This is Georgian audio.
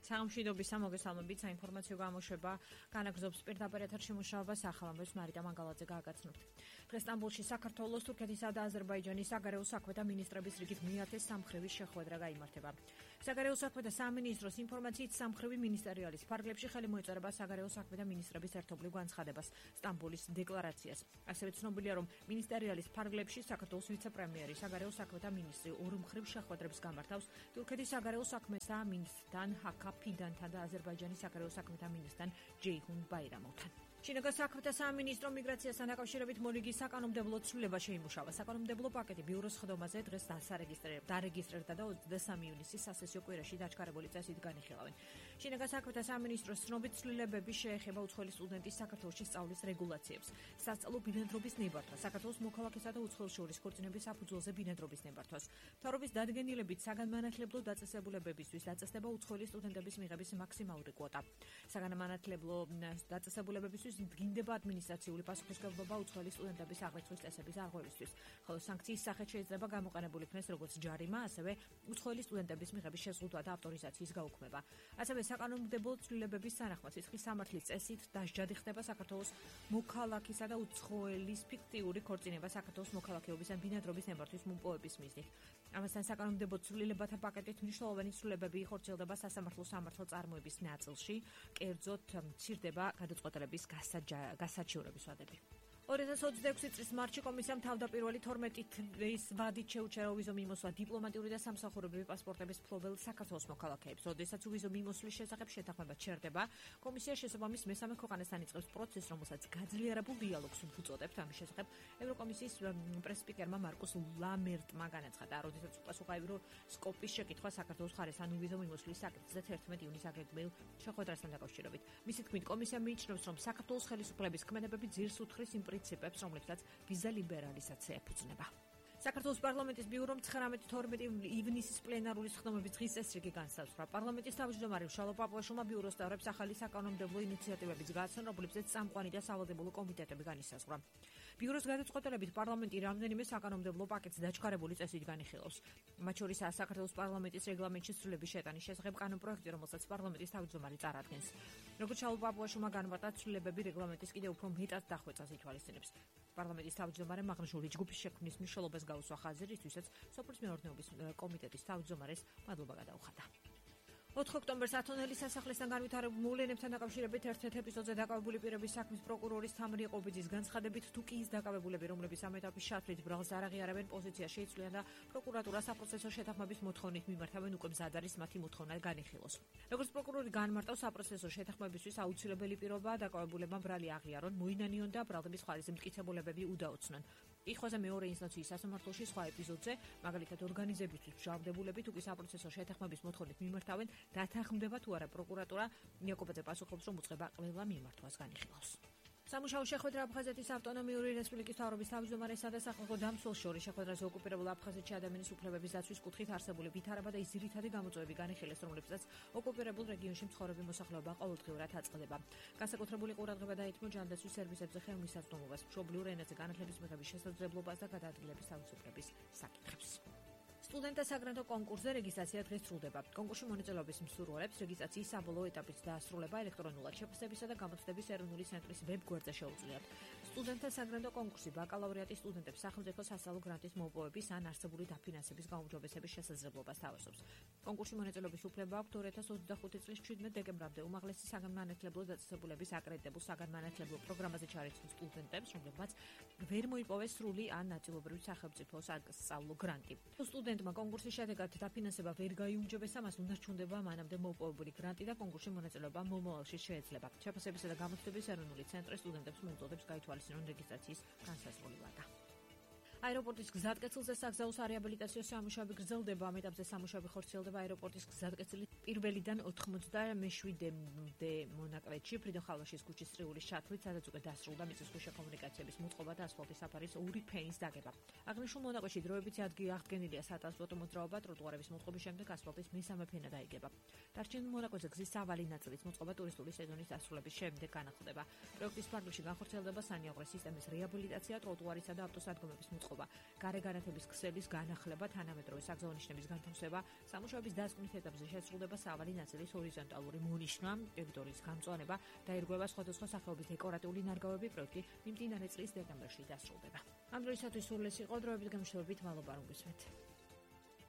სამშვიდობის მოგესალმებით, საინფორმაციო გამოშვება განაგრძობს პირდაპირ ეთერში მუშაობას ახალამბოს მარიტა მანგალაძე გააგაცნობთ. დღეს სტამბოლში საქართველოს, თურქეთისა და აზერბაიჯანის საგარეო საქმეთა მინისტრების რიგით მეათე სამმხრივი შეხვედრა გაიმართება. საგარეო საქმეთა სამინისტროს ინფორმაციით სამმხრივი მინისტერიალის ფარგლებში ხელი მოეწერება საგარეო საქმეთა მინისტრების ერთობლივ განცხადებას, სტამბოლის დეკლარაციას. ასევე ცნობილია, რომ მინისტერიალის ფარგლებში საქართველოს ვიცე-პრემიერი, საგარეო საქმეთა მინისტრი ორმხრივ შეხვედრებს გამართავს თურქეთის საგარეო საქმეთა მინისტრთან ფიდანთან და აზერბაიჯანის საგარეო საქმეთა მინისტრთან ჯეიჰუნ ბაირამოვთან. შინაგან საქმეთა სამინისტრო მიგრაციასთან დაკავშირებით მორიგის საკანონმდებლო ცვლილება შეიმუშავა. საკანონმდებლო პაკეტი ბიუროს ხდომაზე დღეს დარეგისტრირდა და 23 ივნისის სასესიო კვირაში დაჩქარებული წესით განიხილავენ. შინაგან საქმეთა სამინისტროს ცნობით ცვლილებები შეეხება უცხოელი სტუდენტის საქართველოში სწავლის რეგულაციებს, სასწავლო ბინადრობის ნებართვას, საქართველოს მოქალაქესა და უცხოელ შორის ქორწინების საფუძველზე ბინადრობის ნებართვას, მთავრობის დადგენილებით საგანმანათლებლო დაწესებულებებისთვის დაწესდება უცხოელი სტუდენტების მიღების მაქსიმალური კვოტა. საგანმანათლებლო დაწესებულებებისთვის დგინდება ადმინისტრაციული პასუხისმგებლობა უცხოელი სტუდენტების აღრიცხვის წესების აღღვევისთვის, ხოლო სანქციის სახით შეიძლება გამოყენებული იქნეს როგორც ჯარიმა, ასევე უცხოელი სტუდენტების მიღების შეზღუდვა და ავტორიზაციის გაუქმება. ასევე საკანონმდებლო ცვლილებების თანახმად სისხლის სამართლის წესით დასჯადი ხდება საქართველოს მოქალაქისა და უცხოელის ფიქტიური ქორწინება საქართველოს მოქალაქეობის ან ბინადრობის ნებართვის მომპოვების მიზნით. ამასთან საკანონმდებლო ცვლილებათა პაკეტით მნიშვნელოვანი ცვლილებები იხორციელდება სასამართლო წარმოების ნაწილში, კერძოდ მცირდება გადაწყვეტილების გასაჩივრების ვადები. 2026 წლის მარტში კომისიამ თავდაპირველი 12 დღის ვადით შეუჩერა ვიზო მიმოსვლა დიპლომატიური და სამსახურებრივი პასპორტების მფლობელ საქართველოს მოქალაქეებს. როდესაც ვიზო მიმოსვლის შესახებ შეთანხმება ჩერდება, კომისია შესაბამის მესამე ქვეყანასთან იწყებს პროცესს, რომელსაც გაძლიერებულ დიალოგს უწოდებთ. ამის შესახებ ევროკომისიის პრეს-სპიკერმა მარკუს ლამერტმა განაცხადა, როდესაც უპასუხა სკოპის შეკითხვა საქართველოს ხარესთან ვიზო მიმოსვლის საკითხზე 11 ივნისს აგებულ შეხვედრასთან დაკავშირებით. მისი თქმით, კომისია მიიჩნევს, რომ საქართველოს ხელისუფლების ქმედებები ძირს უთხრის იმ პრინციპებს, რომლებსაც ვიზა ლიბერალიზაცია ეფუძნება. საქართველოს პარლამენტის ბიურომ 19-12 ივნისის პლენარული სხდომების დღის წესრიგი განსაზღვრა. პარლამენტის თავმჯდომარე შალო პაპუაშვილმა ბიუროს წევრებს ახალი საკანონმდებლო ინიციატივებიც გააცნო, რომლებზეც წამყვანი და სავალდებულო კომიტეტები განისაზღვრა. ბიუროს გადაწყვეტილებით პარლამენტი რამდენიმე საკანონმდებლო პაკეტს დაჩქარებული წესით განიხილავს. მათ შორისაა საქართველოს პარლამენტის რეგლამენტში ცვლილების შეტანის შესახებ კანონპროექტი, რომელსაც პარლამენტის თავმჯდომარე წარადგენს. როგორც შალო პაპუაშვილმა განმარტა, ცვლილებები რეგლამენტის კიდევ უფრო მეტად დახვეწას ითვალისწინებს. პარლამენტის თავმჯდომარემ აღნიშნული ჯგუფის შექმნის მნიშვნელობას გაუსვა ხაზი, რისთვისაც სოფლის მეურნეობის კომიტეტის თავმჯდომარეს მადლობა გადაუხადა. 4 ოქტომბერს ათონელის სასახლესთან განვითარებულ მოვლენებთან დაკავშირებით ერთ-ერთ ეპიზოდზე დაკავებული პირების საქმის პროკურორის თამარი ყობიძის განცხადებით, თუ კი ის დაკავებულები, რომლებიც ამ ეტაპის შართლით ბრალს არ აღიარებენ, პოზიცია შეიცვლიან და პროკურატურა საპროცესო შეთანხმების მოთხოვნით მიმართავენ, უკვე მზად არის მათი მოთხოვნა განიხილოს. როგორც პროკურორი განმარტა, საპროცესო შეთანხმებისთვის აუცილებელი პირობაა დაკავებულებმა ბრალი აღიარონ, მოინანიონ და ბრალდების ხარისზე მტკიცებულებები უდაოცნონ. იხვაზე მეორე ინსტანციის სასამართლოში სხვა ეპიზოდზე, მაგალითად ორგანიზებისთვის მჟავდებულები, თუ კი საპროცესო შეთანხმების მოთხოვნით მიმართავენ, დათანხმდება თუ არა პროკურატურა. იაკობაძე პასუხობს, რომ უწყება ყველა მიმართვას განიხილავს. სამუშაო შეხვედრა აფხაზეთის ავტონომიური რესპუბლიკის მთავრობის თავმჯდომარესა და სახალხო დამცველს შორის შეხვედრაზე ოკუპირებულ აფხაზეთში ადამიანის უფლებების დაცვის კუთხით არსებული ვითარება და ის ძირითადი გამოწვევები განიხილეს, რომლებსაც ოკუპირებულ რეგიონში მცხოვრები მოსახლეობა ყოველდღიურად აწყდება. განსაკუთრებული ყურადღება დაეთმო ჯანდაცვის სერვისებზე ხელმისაწვდომობას, მშობლიურ ენაზე განათლების მიღების შესაძლებლობას და გადაადგილების თავისუფლების საკითხებს. სტუდენტთა საგრანტო კონკურსზე რეგისტრაცია დღეს სრულდება. კონკურსში მონაწილეობის მსურველებს რეგისტრაციის საბოლოო ეტაპის დასრულება ელექტრონულად შეფასებისა და გამოცდების ეროვნული ცენტრის ვებ-გვერდზე შეუძლიათ. სტუდენტთა საგრანტო კონკურსი ბაკალავრიატის სტუდენტებს სახელმწიფო სასწავლო გრანტის მოპოვების ან არსებული დაფინანსების გაუმჯობესების შესაძლებლობას თავაზობს. კონკურსში მონაწილეობის უფლება აქვს 2025 წლის 17 დეკემბრამდე უმაღლესი საგანმანათლებლო დაწესებულების აკრედიტებულ საგანმანათლებლო პროგრამაზე ჩარიცხვის სტუდენტებს, რომლებმაც ვერ მოიპოვეს სრული ან ნაწილობრივი სახელმწიფო სასწავლო გრანტი. სტუდენტმა კონკურსის შედეგად დაფინანსება ვერ გაიუმჯობესა, მას უნდა სჩუნდება მანამდე მოპოვებული გრანტი და კონკურსში მონაწილეობა მომავალში შეეძლება. შეფასებისა და გამოცდების ეროვნული ცენტრი სტუდენტებს მოუწოდებს გაითვალისწინონ რეგისტრაციის განსაზღვრული ვადა. აეროპორტის გზატკეცილზე საგზაო სარეაბილიტაციო სამუშაოები გრძელდება. ამ ეტაპზე სამუშაოები ხორციელდება აეროპორტის გზატკეცილის 1-დან 97-მდე მონაკვეთში, ფრიდონ ხალვაშის ქუჩის წრიულის ჩათვლით, სადაც უკვე დასრულდა მიწისქვეშა კომუნიკაციების მოწყობა და ასფალტის საფარის 2 ფენის დაგება. აღნიშნულ მონაკვეთში დროებითი აღდგენილია სატრანსპორტო მოძრაობა, ტროტუარების მოწყობის შემდეგ ასფალტის მესამე ფენა დაიგება. დარჩენილ მონაკვეთზე გზის სავალი ნაწილის მოწყობა ტურისტული სეზონის დასრულების შემდეგ განახლდება. პროექტის ფარგლებში განხორციელდება სანიაღვრე სისტემის რეაბილიტაცია, ტროტუარისა და ავტოსადგომების მოწყობა მოწყობა, გარეგანათების ქსელის განახლება, თანამედროვე საგზაო ნიშნების განთავსება, სამუშაოების დასკვნით ეტაპზე შესრულდება საავალი ნაწილის ჰორიზონტალური მონიშნა, ტერიტორიის გამწვანება, დაირღვევა სხვადასხვა სახეობის დეკორატიული ნარგავები, პროექტი მიმდინარე წლის დეკემბერში დასრულდება. ამ დროისათვის სულ ეს იყო დროებით გამშვიდობებით, მადლობა რომ გისმენთ.